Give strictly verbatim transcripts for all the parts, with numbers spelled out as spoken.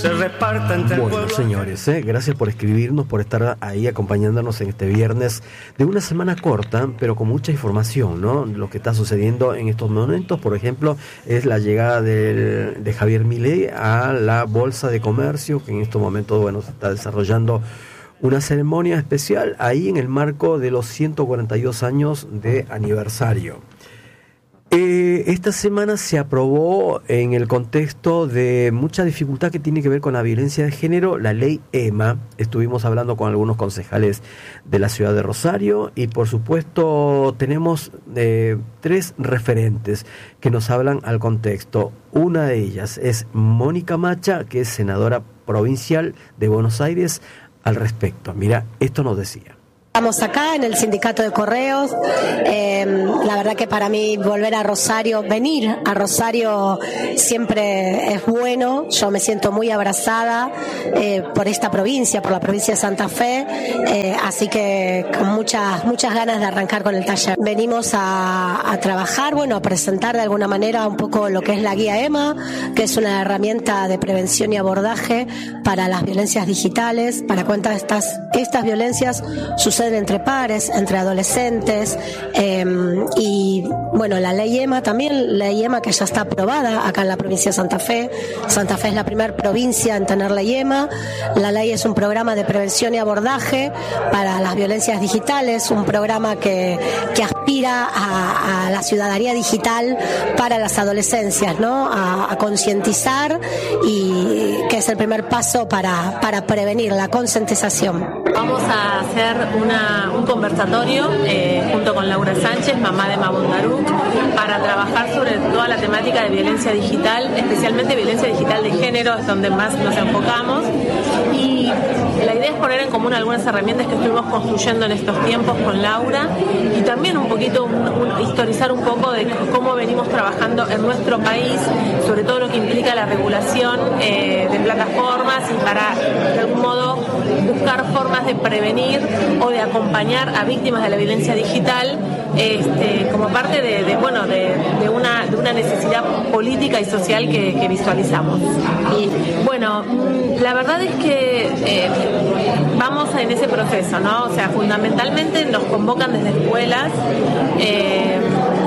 se reparta entre bueno, el pueblo. Señores, eh, gracias por escribirnos, por estar ahí acompañándonos en este viernes de una semana corta, pero con mucha información, ¿no? Lo que está sucediendo en estos momentos, por ejemplo, es la llegada de, de Javier Milei a la Bolsa de Comercio, que en estos momentos, bueno, se está desarrollando una ceremonia especial ahí en el marco de los ciento cuarenta y dos años de aniversario. Eh, esta semana se aprobó en el contexto de mucha dificultad que tiene que ver con la violencia de género, la ley EMA. Estuvimos hablando con algunos concejales de la ciudad de Rosario y por supuesto tenemos eh, tres referentes que nos hablan al contexto. Una de ellas es Mónica Macha, que es senadora provincial de Buenos Aires, al respecto. Mira, esto nos decía. Estamos acá en el sindicato de correos. Eh, la verdad que para mí volver a Rosario, venir a Rosario siempre es bueno. Yo me siento muy abrazada eh, por esta provincia, por la provincia de Santa Fe, eh, así que con muchas muchas ganas de arrancar con el taller. Venimos a, a trabajar, bueno, a presentar de alguna manera un poco lo que es la guía EMA, que es una herramienta de prevención y abordaje para las violencias digitales, para cuántas estas estas violencias suceden entre pares, entre adolescentes, eh, y bueno, la ley EMA también, ley EMA que ya está aprobada acá en la provincia de Santa Fe. Santa Fe es la primera provincia en tener ley EMA. La ley es un programa de prevención y abordaje para las violencias digitales, un programa que, que aspira a, a la ciudadanía digital para las adolescencias, ¿no? A, a concientizar, y que es el primer paso para, para prevenir la concientización. Vamos a hacer una, un conversatorio eh, junto con Laura Sánchez, mamá de Mabundaruk, para trabajar sobre toda la temática de violencia digital, especialmente violencia digital de género, es donde más nos enfocamos. Y la idea es poner en común algunas herramientas que estuvimos construyendo en estos tiempos con Laura, y también un poquito un, un, historizar un poco de cómo venimos trabajando en nuestro país, sobre todo lo que implica la regulación eh, de plataformas, y para de algún modo buscar formas de prevenir o de acompañar a víctimas de la violencia digital, este, como parte de, de bueno de, de una de una necesidad política y social que, que visualizamos. Y bueno, la verdad es que eh, vamos en ese proceso, ¿no? O sea, fundamentalmente nos convocan desde escuelas, eh,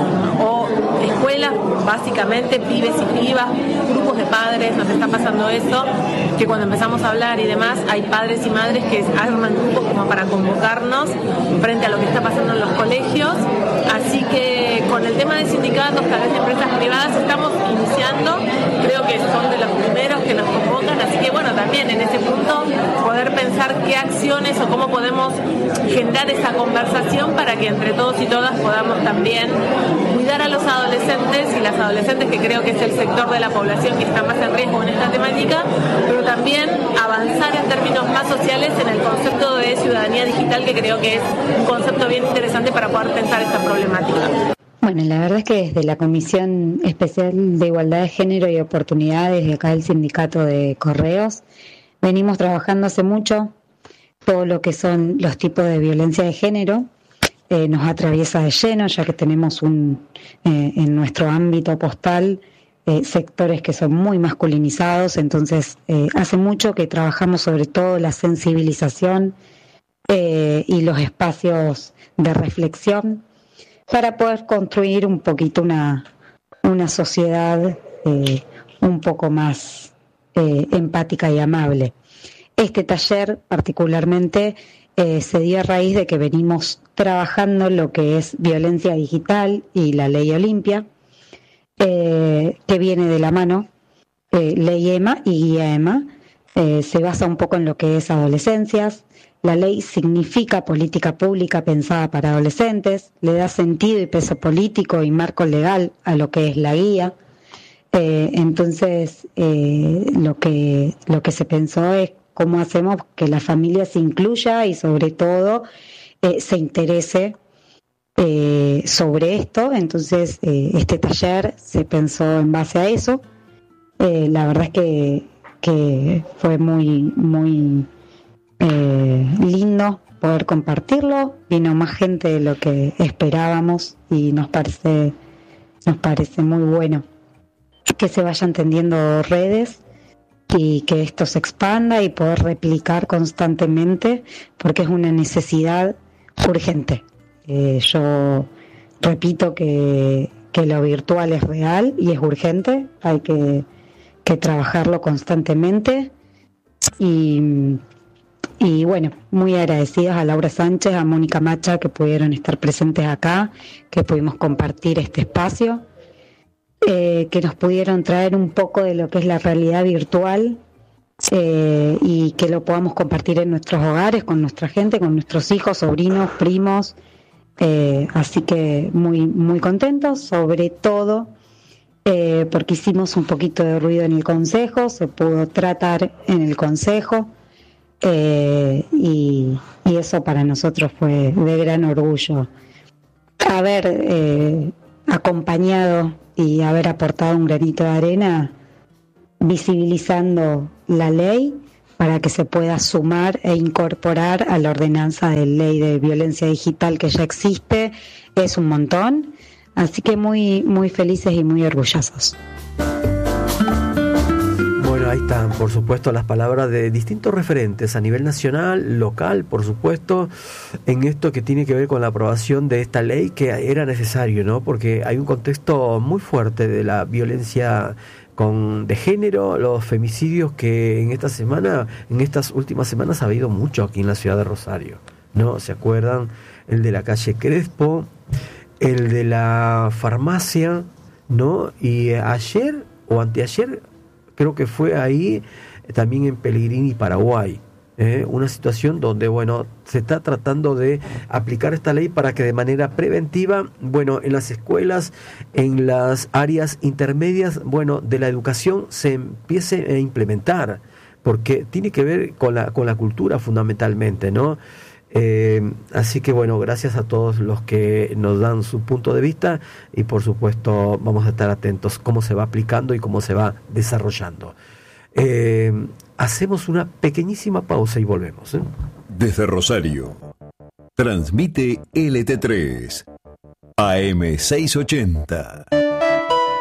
o escuelas, básicamente, pibes y pibas, grupos de padres. Nos está pasando eso, que cuando empezamos a hablar y demás, hay padres y madres que arman grupos como para convocarnos frente a lo que está pasando en los colegios. Así que con el tema de sindicatos, tal vez de empresas privadas, estamos iniciando, creo que son de los primeros que nos convocan, así que bueno, también en ese punto poder pensar qué acciones o cómo podemos generar esa conversación para que entre todos y todas podamos también cuidar a los adolescentes y las adolescentes, que creo que es el sector de la población que está más en riesgo en esta temática, pero también avanzar en términos más sociales en el concepto de ciudadanía digital, que creo que es un concepto bien interesante para poder pensar esta problemática. Bueno, la verdad es que desde la Comisión Especial de Igualdad de Género y Oportunidades de acá del Sindicato de Correos venimos trabajando hace mucho todo lo que son los tipos de violencia de género. Eh, nos atraviesa de lleno, ya que tenemos un eh, en nuestro ámbito postal eh, sectores que son muy masculinizados, entonces eh, hace mucho que trabajamos sobre todo la sensibilización eh, y los espacios de reflexión para poder construir un poquito una, una sociedad eh, un poco más eh, empática y amable. Este taller particularmente eh, se dio a raíz de que venimos trabajando lo que es violencia digital y la ley Olimpia, eh, que viene de la mano, eh, ley EMA y guía EMA, eh, se basa un poco en lo que es adolescencias. La ley significa política pública pensada para adolescentes, le da sentido y peso político y marco legal a lo que es la guía. Eh, entonces, eh, lo que lo que se pensó es cómo hacemos que la familia se incluya y sobre todo eh, se interese eh, sobre esto. Entonces, eh, este taller se pensó en base a eso. Eh, la verdad es que, que fue muy, muy eh, lindo poder compartirlo. Vino más gente de lo que esperábamos y nos parece, nos parece muy bueno que se vayan tendiendo redes y que esto se expanda y poder replicar constantemente, porque es una necesidad urgente. Eh, yo repito que, que lo virtual es real y es urgente, hay que, que trabajarlo constantemente y, y bueno, muy agradecidas a Laura Sánchez, a Mónica Macha, que pudieron estar presentes acá, que pudimos compartir este espacio, eh, que nos pudieron traer un poco de lo que es la realidad virtual, eh, y que lo podamos compartir en nuestros hogares, con nuestra gente, con nuestros hijos, sobrinos, primos. Eh, así que muy muy contentos, sobre todo eh, porque hicimos un poquito de ruido en el consejo, se pudo tratar en el consejo, eh, y, y eso para nosotros fue de gran orgullo. Haber eh, acompañado y haber aportado un granito de arena visibilizando la ley para que se pueda sumar e incorporar a la ordenanza de ley de violencia digital que ya existe, es un montón, así que muy, muy felices y muy orgullosos. Bueno, ahí están, por supuesto, las palabras de distintos referentes a nivel nacional, local, por supuesto, en esto que tiene que ver con la aprobación de esta ley que era necesario, ¿no? Porque hay un contexto muy fuerte de la violencia con de género, los femicidios que en esta semana, en estas últimas semanas ha habido mucho aquí en la ciudad de Rosario, ¿no? ¿Se acuerdan? El de la calle Crespo, el de la farmacia, ¿no? Y ayer o anteayer creo que fue ahí, también en Pellegrini, Paraguay. ¿eh? Una situación donde, bueno, se está tratando de aplicar esta ley para que de manera preventiva, bueno, en las escuelas, en las áreas intermedias, bueno, de la educación se empiece a implementar, porque tiene que ver con la, con la cultura fundamentalmente, ¿no? Eh, así que bueno, gracias a todos los que nos dan su punto de vista y por supuesto vamos a estar atentos cómo se va aplicando y cómo se va desarrollando. Eh, hacemos una pequeñísima pausa y volvemos. ¿eh? Desde Rosario, transmite L T tres, A M seiscientos ochenta.